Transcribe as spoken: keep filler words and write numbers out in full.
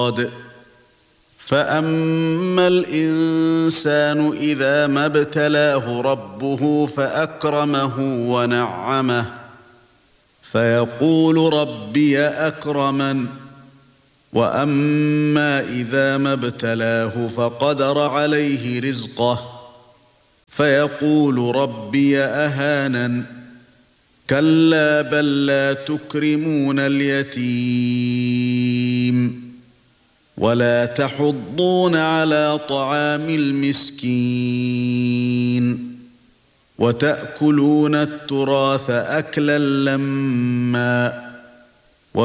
فأما الإنسان إذا ما ابتلاه ربه فأكرمه ونعمه فيقول ربي أكرمن وأما إذا ما ابتلاه فقدر عليه رزقه فيقول ربي أهانن كلا بل لا تكرمون اليتيم ولا تحضون على طعام المسكين وتأكلون التراث أكلا لمّا